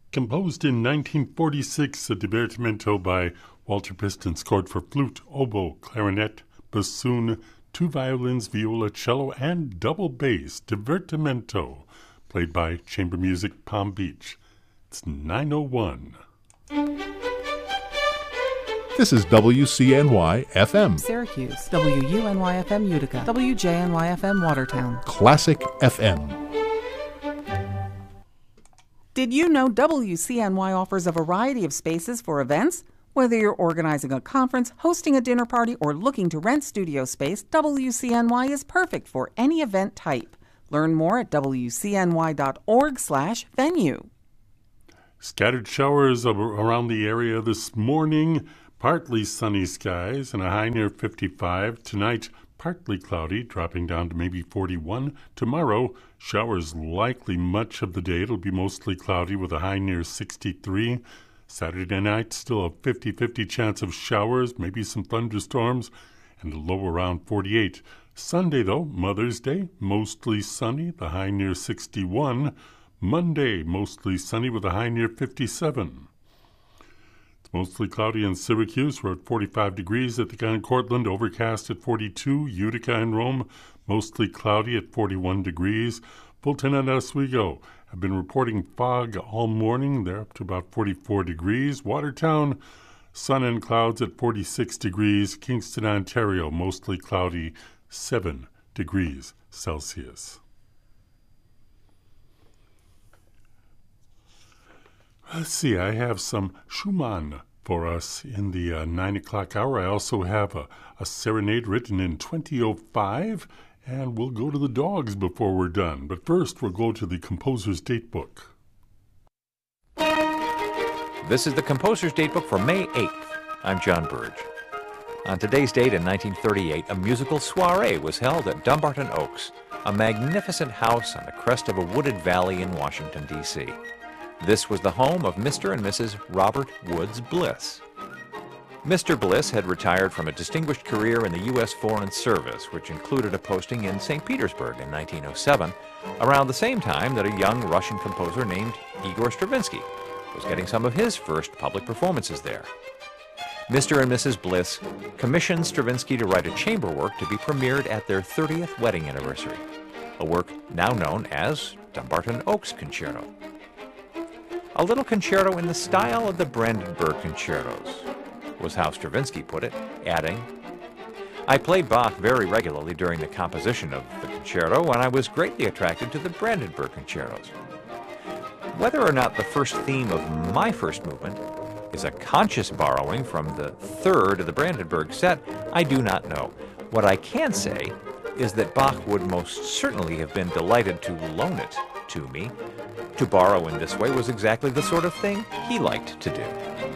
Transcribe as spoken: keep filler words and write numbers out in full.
Composed in nineteen forty-six, a divertimento by Walter Piston scored for flute, oboe, clarinet, bassoon, two violins, viola, cello, and double bass. Divertimento, played by Chamber Music Palm Beach. It's nine oh one. This is W C N Y F M. Syracuse, W U N Y F M Utica, W J N Y F M Watertown. Classic F M. Did you know W C N Y offers a variety of spaces for events? Whether you're organizing a conference, hosting a dinner party, or looking to rent studio space, W C N Y is perfect for any event type. Learn more at W C N Y dot org slash venue. Scattered showers around the area this morning. Partly sunny skies and a high near fifty-five. Tonight, partly cloudy, dropping down to maybe forty-one. Tomorrow, showers likely much of the day. It'll be mostly cloudy with a high near sixty-three. Saturday night, still a fifty-fifty chance of showers, maybe some thunderstorms, and a low around forty-eight. Sunday, though, Mother's Day, mostly sunny, the high near sixty-one. Monday, mostly sunny with a high near fifty-seven. It's mostly cloudy in Syracuse. We're at forty-five degrees. At the Gun Cortland, overcast at forty-two. Utica and Rome, mostly cloudy at forty-one degrees. Fulton and Oswego have been reporting fog all morning. They're up to about forty-four degrees. Watertown, sun and clouds at forty-six degrees. Kingston, Ontario, mostly cloudy, seven degrees Celsius. Let's see, I have some Schumann for us in the uh, nine o'clock hour. I also have a, a serenade written in twenty oh five, and we'll go to the dogs before we're done. But first, we'll go to the composer's datebook. This is the composer's datebook for May eighth. I'm John Burge. On today's date in nineteen thirty-eight, a musical soiree was held at Dumbarton Oaks, a magnificent house on the crest of a wooded valley in Washington, D C This was the home of Mister and Missus Robert Woods Bliss. Mister Bliss had retired from a distinguished career in the U S Foreign Service, which included a posting in Saint Petersburg in nineteen oh seven, around the same time that a young Russian composer named Igor Stravinsky was getting some of his first public performances there. Mister and Missus Bliss commissioned Stravinsky to write a chamber work to be premiered at their thirtieth wedding anniversary, a work now known as Dumbarton Oaks Concerto. A little concerto in the style of the Brandenburg concertos, was how Stravinsky put it, adding, "I played Bach very regularly during the composition of the concerto, and I was greatly attracted to the Brandenburg concertos. Whether or not the first theme of my first movement is a conscious borrowing from the third of the Brandenburg set, I do not know. What I can say is that Bach would most certainly have been delighted to loan it to me. To borrow in this way was exactly the sort of thing he liked to do."